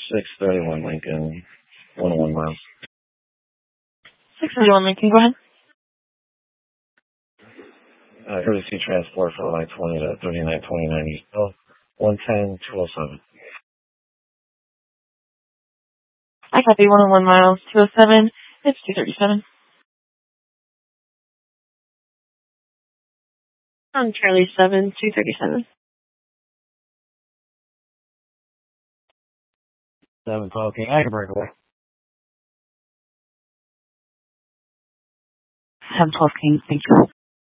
631 Lincoln, 101 miles. 631 Lincoln, go ahead. Courtesy transport for I-20 to 3929 East Hill, 110-207. I copy 101 miles, 207. It's 237. On Charlie 7, 237. 712 King, I can break away. 712 King, thank you.